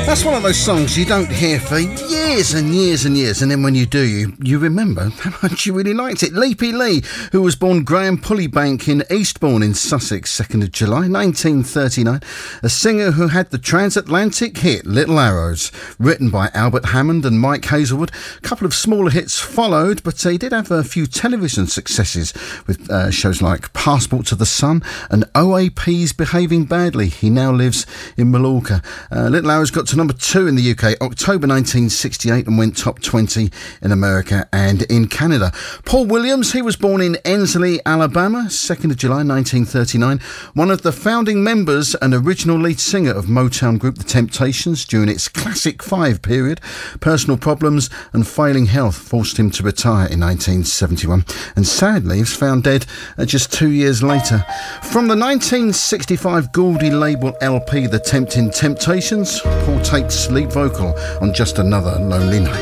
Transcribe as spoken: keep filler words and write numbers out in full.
That's one of those songs you don't hear for years and years and years, and then when you do, you, you remember how much you really liked it. Leapy Lee, who was born Graham Pullybank in Eastbourne in Sussex, second of July nineteen thirty-nine, a singer who had the transatlantic hit Little Arrows, written by Albert Hammond and Mike Hazelwood. A couple of smaller hits followed, but he did have a few television successes with uh, shows like Passport to the Sun and O A P's Behaving Badly. He now lives in Mallorca. Uh, Little Arrows got to number two in the U K October nineteen sixty-eight and went top twenty in America and in Canada. Paul Williams, he was born in Ensley, Alabama, second of July nineteen thirty-nine, one of the founding members and original lead singer of Motown group The Temptations during its classic five period. Personal problems and failing health forced him to retire in nineteen seventy-one, and sadly he was found dead uh, just two years later. From the nineteen sixty-five Goldie label L P The Tempting Temptations, Paul takes lead vocal on Just Another Lonely Night.